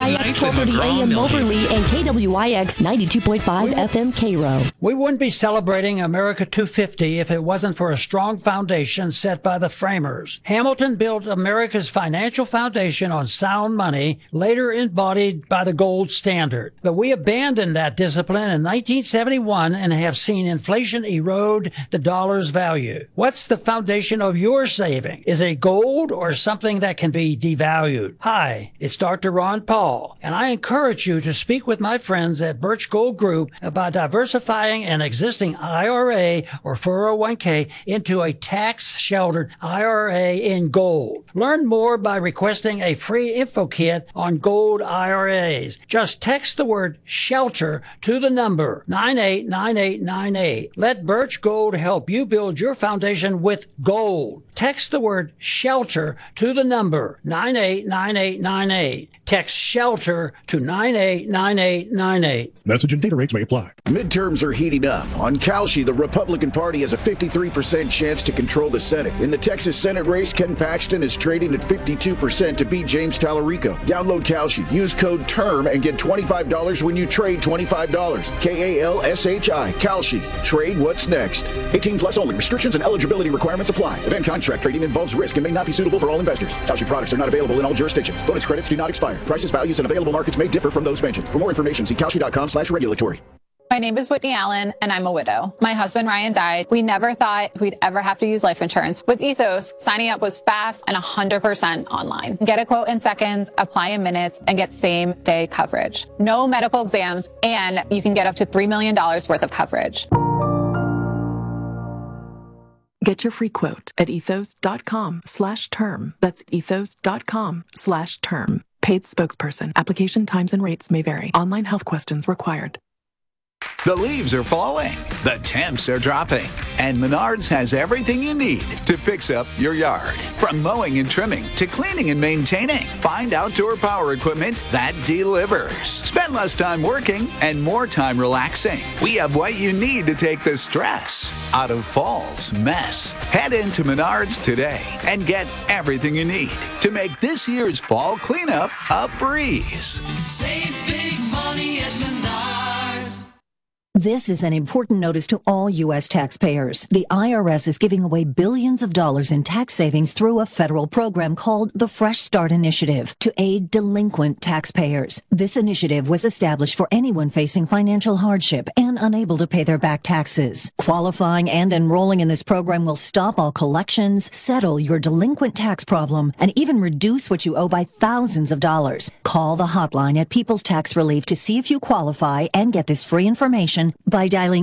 KWIX 1230 AM Moberly and KWIX 92.5 FM Cairo. We wouldn't be celebrating America 250 if it wasn't for a strong foundation set by the framers. Hamilton built America's financial foundation on sound money, later embodied by the gold standard. But we abandoned that discipline in 1971 and have seen inflation erode the dollar's value. What's the foundation of your saving? Is it gold or something that can be devalued? Hi, it's Dr. Ron Paul, and I encourage you to speak with my friends at Birch Gold Group about diversifying an existing IRA or 401k into a tax-sheltered IRA in gold. Learn more by requesting a free info kit on gold IRAs. Just text the word SHELTER to the number 989898. Let Birch Gold help you build your foundation with gold. Text the word SHELTER to the number 989898. Text SHELTER to 989898. Message and data rates may apply. Midterms are heating up. On Kalshi, the Republican Party has a 53% chance to control the Senate. In the Texas Senate race, Ken Paxton is trading at 52% to beat James Tallarico. Download Kalshi. Use code TERM and get $25 when you trade $25. KALSHI. Kalshi. Trade what's next. 18 plus only. Restrictions and eligibility requirements apply. Event contract trading involves risk and may not be suitable for all investors. Kalshi products are not available in all jurisdictions. Bonus credits do not expire. Prices, values, and available markets may differ from those mentioned. For more information, see Kalshi.com/regulatory. My name is Whitney Allen, and I'm a widow. My husband, Ryan, died. We never thought we'd ever have to use life insurance. With Ethos, signing up was fast and 100% online. Get a quote in seconds, apply in minutes, and get same-day coverage. No medical exams, and you can get up to $3 million worth of coverage. Get your free quote at ethos.com/term. That's ethos.com/term. Paid spokesperson. Application times and rates may vary. Online health questions required. The leaves are falling, the temps are dropping, and Menards has everything you need to fix up your yard. From mowing and trimming to cleaning and maintaining, find outdoor power equipment that delivers. Spend less time working and more time relaxing. We have what you need to take the stress out of fall's mess. Head into Menards today and get everything you need to make this year's fall cleanup a breeze. Save big money at Menards. This is an important notice to all U.S. taxpayers. The IRS is giving away billions of dollars in tax savings through a federal program called the Fresh Start Initiative to aid delinquent taxpayers. This initiative was established for anyone facing financial hardship and unable to pay their back taxes. Qualifying and enrolling in this program will stop all collections, settle your delinquent tax problem, and even reduce what you owe by thousands of dollars. Call the hotline at People's Tax Relief to see if you qualify and get this free information by dialing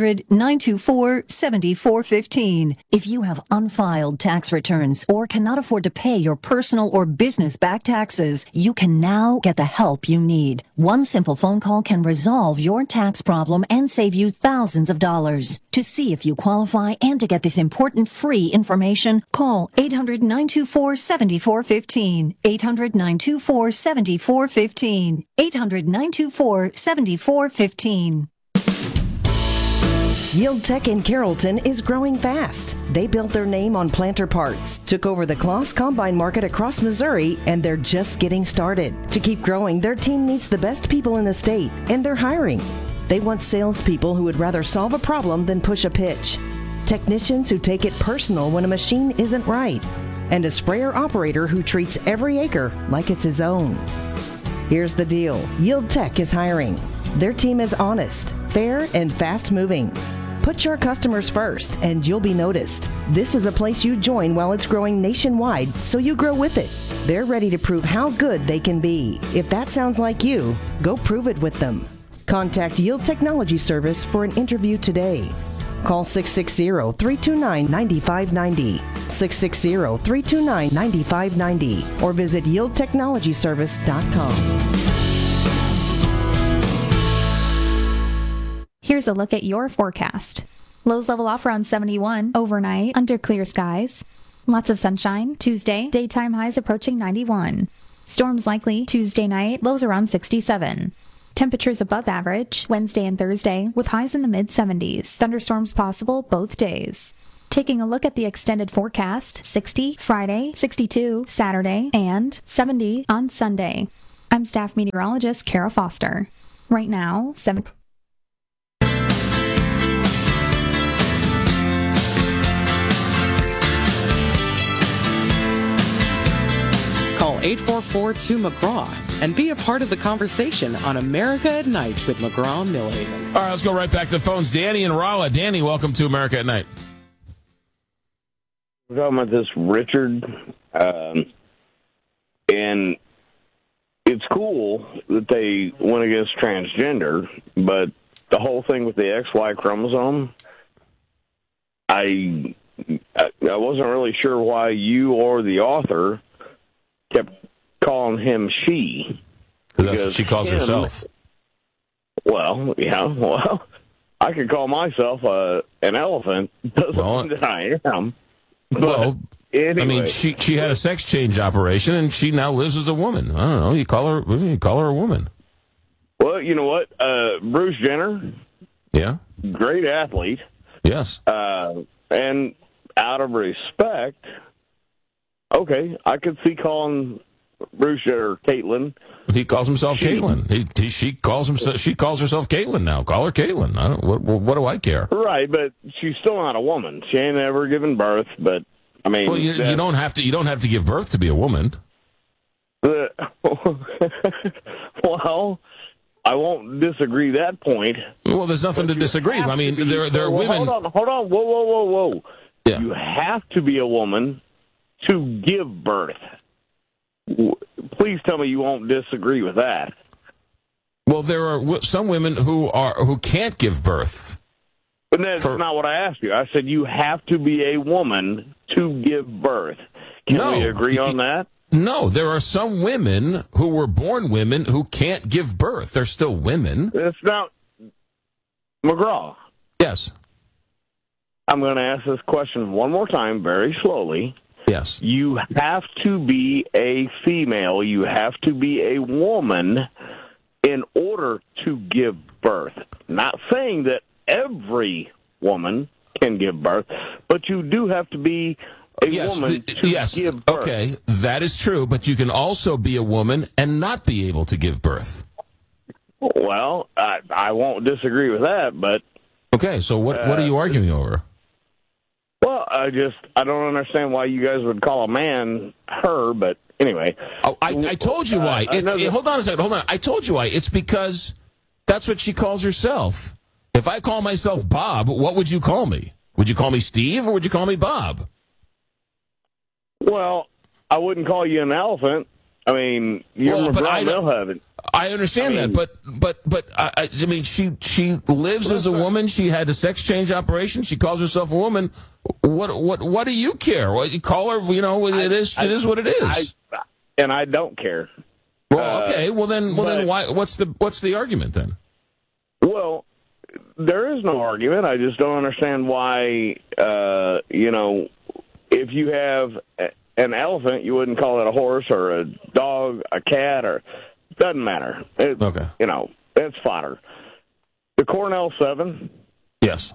800-924-7415. If you have unfiled tax returns or cannot afford to pay your personal or business back taxes, you can now get the help you need. One simple phone call can resolve your tax problem and save you thousands of dollars. To see if you qualify and to get this important free information, call 800-924-7415. 800-924-7415. 800-924-7415. Yield Tech in Carrollton is growing fast. They built their name on planter parts, took over the Kloss Combine market across Missouri, and they're just getting started. To keep growing, their team needs the best people in the state, and they're hiring. They want salespeople who would rather solve a problem than push a pitch. Technicians who take it personal when a machine isn't right. And a sprayer operator who treats every acre like it's his own. Here's the deal. Yield Tech is hiring. Their team is honest, fair, and fast-moving. Put your customers first, and you'll be noticed. This is a place you join while it's growing nationwide, so you grow with it. They're ready to prove how good they can be. If that sounds like you, go prove it with them. Contact Yield Technology Service for an interview today. Call 660-329-9590, 660-329-9590, or visit yieldtechnologyservice.com. Here's a look at your forecast. Lows level off around 71 overnight under clear skies. Lots of sunshine Tuesday, daytime highs approaching 91. Storms likely Tuesday night, lows around 67. Temperatures above average Wednesday and Thursday with highs in the mid-70s. Thunderstorms possible both days. Taking a look at the extended forecast, 60 Friday, 62 Saturday, and 70 on Sunday. I'm staff meteorologist Kara Foster. Right now, 7... Call 844-2-McGraw and be a part of the conversation on America at Night with McGraw Millhaven. All right, let's go right back to the phones. Danny and Rolla. Danny, welcome to America at Night. We're talking about this Richard, and it's cool that they went against transgender, but the whole thing with the XY chromosome, I wasn't really sure why you or the author kept calling him she. That's what she calls herself. Well, yeah, I could call myself an elephant. Doesn't mean that I am. But anyway. I mean, she had a sex change operation, and she now lives as a woman. I don't know. You call her a woman. Well, you know what? Bruce Jenner. Yeah. Great athlete. Yes. And out of respect, okay, I could see calling Bruce Jenner Caitlyn. He calls himself Caitlyn. She calls herself Caitlyn now. Call her Caitlyn. I don't. What do I care? Right, but she's still not a woman. She ain't ever given birth. But I mean, well, you don't have to. You don't have to give birth to be a woman. Well, I won't disagree that point. Well, there's nothing to disagree. I mean, there are women. Hold on. Whoa. Yeah. You have to be a woman to give birth. Please tell me you won't disagree with that. Well, there are some women who can't give birth. But that's not what I asked you. I said you have to be a woman to give birth. Can we agree on that? No, there are some women who were born women who can't give birth. They're still women. It's not McGraw. Yes. I'm going to ask this question one more time, very slowly. Yes. You have to be a female. You have to be a woman in order to give birth. Not saying that every woman can give birth, but you do have to be a woman to give birth. Okay, that is true, but you can also be a woman and not be able to give birth. Well, I won't disagree with that, but... Okay, so what are you arguing over? Well, I don't understand why you guys would call a man her, but anyway. Oh, I told you why. Hold on a second. Hold on. I told you why. It's because that's what she calls herself. If I call myself Bob, what would you call me? Would you call me Steve or would you call me Bob? Well, I wouldn't call you an elephant. I mean, you're McGraw Millhaven. I understand that, but I mean, she lives as a woman. She had a sex change operation. She calls herself a woman. What do you care? What you call her? You know, it is what it is. And I don't care. Well, okay. Well, then why? What's the argument then? Well, there is no argument. I just don't understand why. If you have an elephant, you wouldn't call it a horse or a dog, a cat, or doesn't matter. Okay. It's fodder. The Cornell 7. Yes.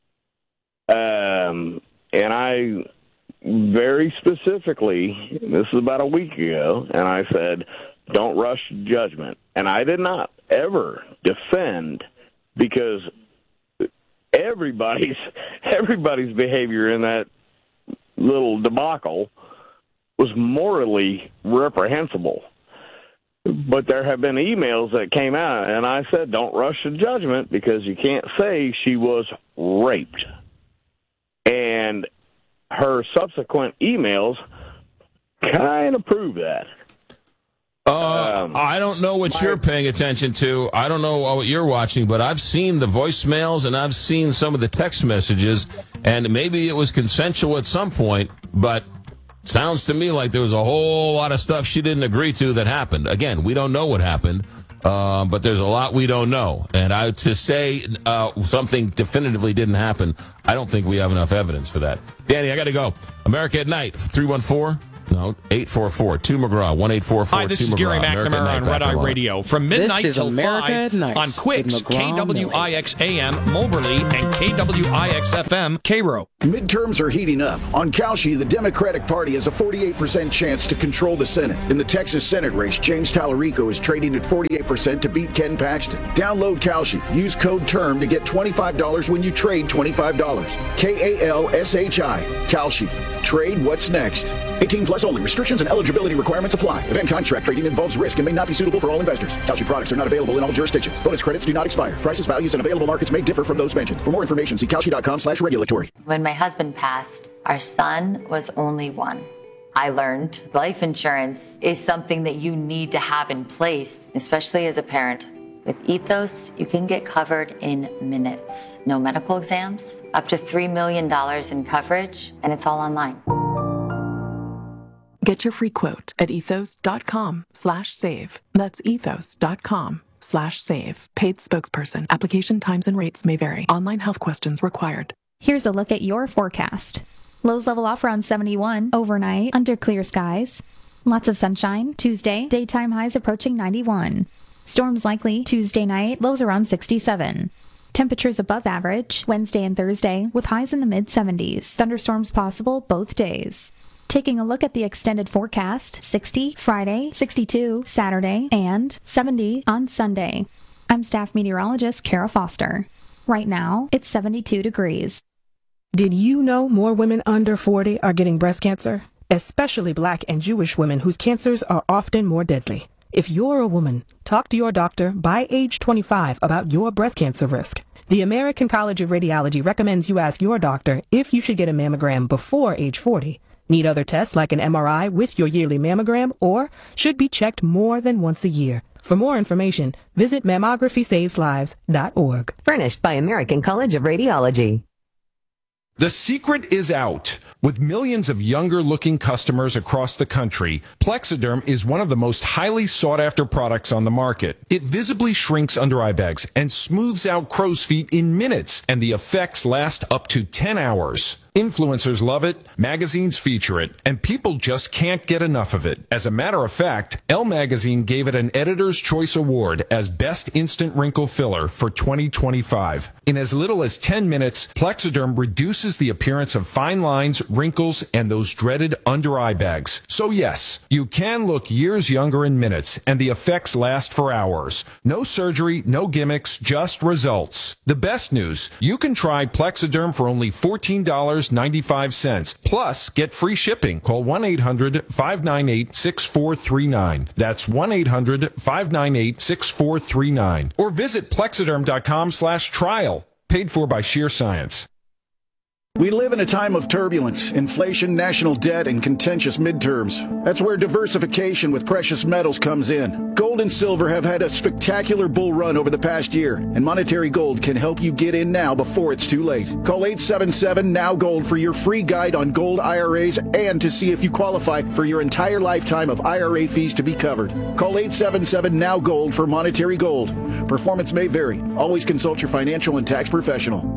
And I very specifically, this is about a week ago, and I said, don't rush judgment. And I did not ever defend, because everybody's behavior in that little debacle was morally reprehensible. But there have been emails that came out, and I said, don't rush to judgment, because you can't say she was raped. And her subsequent emails kind of prove that. I don't know what you're paying attention to. I don't know what you're watching, but I've seen the voicemails and I've seen some of the text messages, and maybe it was consensual at some point, but sounds to me like there was a whole lot of stuff she didn't agree to that happened. Again, we don't know what happened, but there's a lot we don't know. And to say something definitively didn't happen, I don't think we have enough evidence for that. Danny, I got to go. America at Night, 314 No, 844-2McGraw, 1-844-2McGraw. Hi, this is Gary McNamara on Red Eye Radio. From midnight till 5 on Quicks, KWIX-AM, Moberly, and KWIX-FM, Cairo. Midterms are heating up. On Kalshi, the Democratic Party has a 48% chance to control the Senate. In the Texas Senate race, James Tallarico is trading at 48% to beat Ken Paxton. Download Kalshi. Use code TERM to get $25 when you trade $25. KALSHI. Kalshi. Trade what's next. 18 plus only. Restrictions and eligibility requirements apply. Event contract trading involves risk and may not be suitable for all investors. Kalshi products are not available in all jurisdictions. Bonus credits do not expire. Prices, values, and available markets may differ from those mentioned. For more information, see kalshi.com/regulatory. When my husband passed, our son was only one. I learned life insurance is something that you need to have in place, especially as a parent. With Ethos, you can get covered in minutes. No medical exams, up to $3 million in coverage, and it's all online. Get your free quote at ethos.com/save. That's ethos.com/save. Paid spokesperson. Application times and rates may vary. Online health questions required. Here's a look at your forecast. Lows level off around 71 overnight under clear skies. Lots of sunshine Tuesday, daytime highs approaching 91. Storms likely Tuesday night, lows around 67. Temperatures above average Wednesday and Thursday with highs in the mid-70s. Thunderstorms possible both days. Taking a look at the extended forecast, 60 Friday, 62 Saturday, and 70 on Sunday. I'm staff meteorologist Kara Foster. Right now, it's 72 degrees. Did you know more women under 40 are getting breast cancer? Especially Black and Jewish women whose cancers are often more deadly. If you're a woman, talk to your doctor by age 25 about your breast cancer risk. The American College of Radiology recommends you ask your doctor if you should get a mammogram before age 40. Need other tests like an MRI with your yearly mammogram, or should be checked more than once a year. For more information, visit mammography-saves-lives.org. Furnished by American College of Radiology. The secret is out. With millions of younger-looking customers across the country, Plexiderm is one of the most highly sought-after products on the market. It visibly shrinks under-eye bags and smooths out crow's feet in minutes, and the effects last up to 10 hours. Influencers love it, magazines feature it, and people just can't get enough of it. As a matter of fact, Elle Magazine gave it an Editor's Choice Award as Best Instant Wrinkle Filler for 2025. In as little as 10 minutes, Plexiderm reduces the appearance of fine lines, wrinkles, and those dreaded under-eye bags. So yes, you can look years younger in minutes, and the effects last for hours. No surgery, no gimmicks, just results. The best news, you can try Plexiderm for only $14.95. Plus, get free shipping. Call 1-800-598-6439. That's 1-800-598-6439. Or visit plexiderm.com/trial. Paid for by Sheer Science. We live in a time of turbulence, inflation, national debt, and contentious midterms. That's where diversification with precious metals comes in. Gold and silver have had a spectacular bull run over the past year, and Monetary Gold can help you get in now before it's too late. Call 877-NOW-GOLD for your free guide on gold IRAs and to see if you qualify for your entire lifetime of IRA fees to be covered. Call 877-NOW-GOLD for Monetary Gold. Performance may vary. Always consult your financial and tax professional.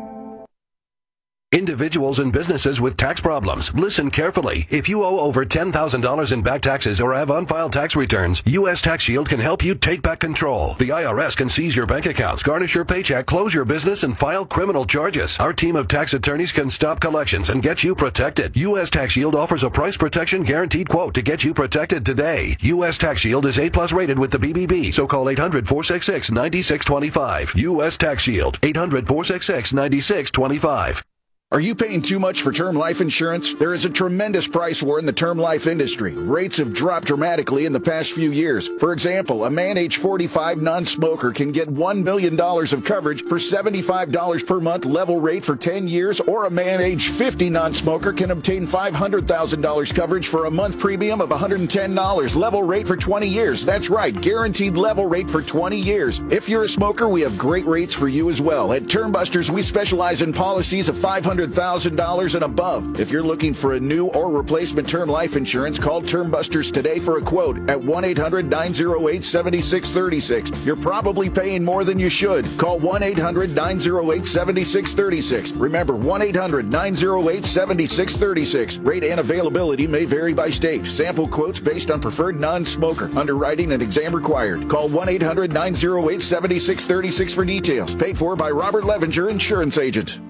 Individuals and businesses with tax problems, listen carefully. If you owe over $10,000 in back taxes or have unfiled tax returns, U.S. Tax Shield can help you take back control. The IRS can seize your bank accounts, garnish your paycheck, close your business, and file criminal charges. Our team of tax attorneys can stop collections and get you protected. U.S. Tax Shield offers a price protection guaranteed quote to get you protected today. U.S. Tax Shield is A+ rated with the BBB, so call 800-466-9625. U.S. Tax Shield, 800-466-9625. Are you paying too much for term life insurance? There is a tremendous price war in the term life industry. Rates have dropped dramatically in the past few years. For example, a man age 45 non-smoker can get $1 million of coverage for $75 per month level rate for 10 years, or a man age 50 non-smoker can obtain $500,000 coverage for a month premium of $110 level rate for 20 years. That's right, guaranteed level rate for 20 years. If you're a smoker, we have great rates for you as well. At Term Busters, we specialize in policies of $500 $200,000 and above. If you're looking for a new or replacement term life insurance, call Term Busters today for a quote at 1-800-908-7636. You're probably paying more than you should. Call 1-800-908-7636. Remember, 1-800-908-7636. Rate and availability may vary by state. Sample quotes based on preferred non-smoker. Underwriting and exam required. Call 1-800-908-7636 for details. Paid for by Robert Levinger, Insurance Agent.